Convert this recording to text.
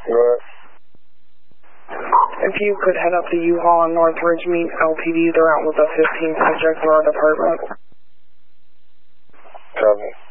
What? If you could head up to U-Haul on Northridge, meet LTD. They're out with a 15 subject for our department. Copy.